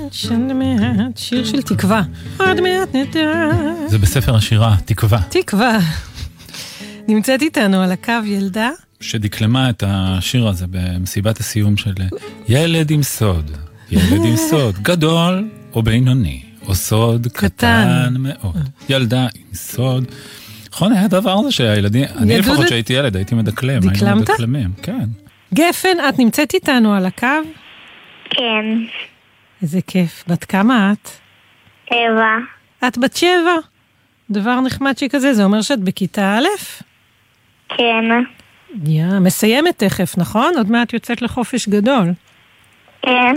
שיר של תקווה. עוד מעט נדע. זה בספר השירה, תקווה. תקווה. נמצאת איתנו על הקו ילדה. שדקלמה את השיר הזה במסיבת הסיום של ילד עם סוד. ילד עם סוד, גדול או בינוני, או סוד קטן מאוד. ילדה עם סוד. נכון, היה הדבר הזה שהילדים, אני לפחות שהייתי ילד, הייתי מדקלם. דקלמת? כן. גפן, את נמצאת איתנו על הקו? כן. איזה כיף. בת כמה את? 7. את בת 7? דבר נחמד שכזה, זה אומר שאת בכיתה א'? כן. מסיימת תכף, נכון? עוד מעט יוצאת לחופש גדול. כן.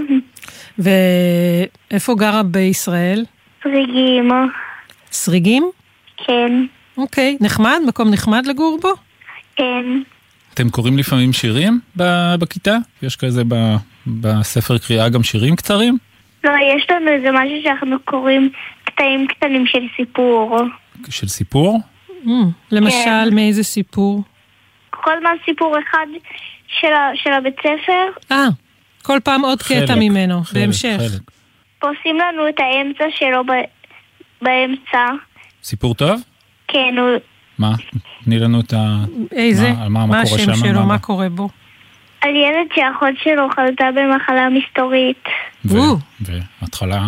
ואיפה גרה בישראל? סריגים. סריגים? כן. אוקיי, נחמד? מקום נחמד לגור בו? כן. אתם קוראים לפעמים שירים בכיתה? יש כזה בספר קריאה גם שירים קצרים? לא, יש לנו איזה משהו שאנחנו קוראים קטעים קטנים של סיפור. של סיפור? למשל, מאיזה סיפור? כל הזמן סיפור אחד של הבית ספר. כל פעם עוד קטע ממנו, בהמשך. עושים לנו את האמצע שלו באמצע. סיפור טוב? כן. מה? תני לנו את איזה? מה השם שלו? מה קורה בו? על ילד שהאחות שלו חלתה במחלה מסתורית. והתחלה...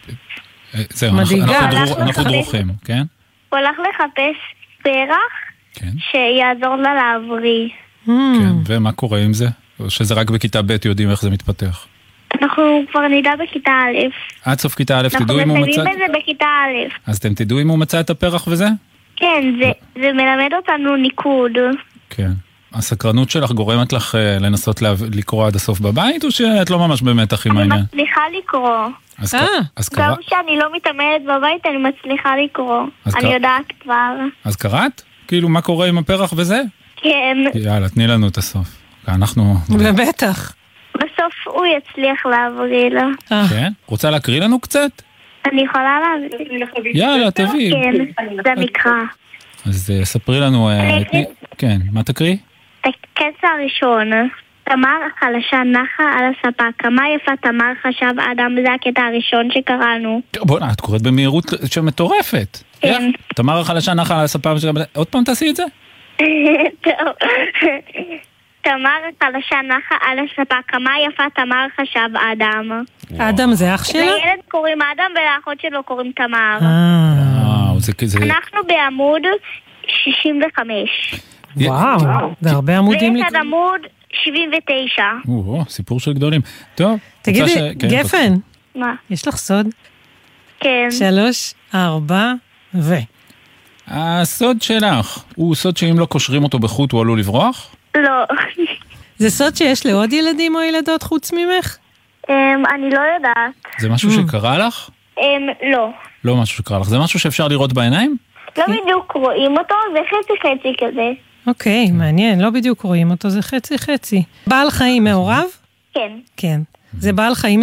מדאיגה. אנחנו דרוכים, כן? הוא הלך לחפש פרח שיעזור לה להבריא. כן, ומה קורה עם זה? או שזה רק בכיתה ב' יודעים איך זה מתפתח? אנחנו כבר נדע בכיתה א'. עד סוף כיתה א' תדעו אם הוא מצא... אנחנו מסיימים את זה בכיתה א'. אז אתם תדעו אם הוא מצא את הפרח וזה? כן, זה מלמד אותנו ניקוד. כן. הסקרנות שלך גורמת לך לנסות לקרוא עד הסוף בבית, או שאת לא ממש במתח עם העניין? אני מצליחה לקרוא. גם שאני לא מתאמנת בבית, אני מצליחה לקרוא. אני יודעת כבר. אז קראת? כאילו, מה קורה עם הפרח וזה? כן. יאללה, תני לנו את הסוף. אנחנו... בבטח. בסוף הוא יצליח להבריא לו. כן? רוצה להקריא לנו קצת? אני יכולה להבריא. יאללה, תביא. כן, זה מקרא. אז ספרי לנו... כן, מה תקריא? הקטע הראשון. תמר החלשה נחה על הספה. כמה יפה תמר חשב אדם, זה הקטע הראשון שקראנו. בוא, את קוראת במהירות שמטורפת. כן. תמר החלשה נחה על הספה. עוד פעם תעשי את זה? טוב. תמר החלשה נחה על הספה. כמה יפה תמר חשב אדם. אדם זה אח שלה? לילד קוראים אדם ולאחות שלו קוראים תמר. אנחנו בעמוד 65. וואו, זה הרבה עמודים. ויש עד עמוד 79. סיפור של גדולים. טוב. תגידי, גפן. מה? יש לך סוד? כן. 3, 4 הסוד שלך, הוא סוד שאם לא קושרים אותו בחוט הוא עלול לברוח? לא. זה סוד שיש לעוד ילדים או ילדות חוץ ממך? אני לא יודעת. זה משהו שקרה לך? לא. לא משהו שקרה לך. זה משהו שאפשר לראות בעיניים? לא בדיוק רואים אותו, זה חצי כזה. אוקיי, מעניין, לא בדיוק רואים אותו, זה חצי. בעל חיים מעורב? כן. כן. זה בעל חיים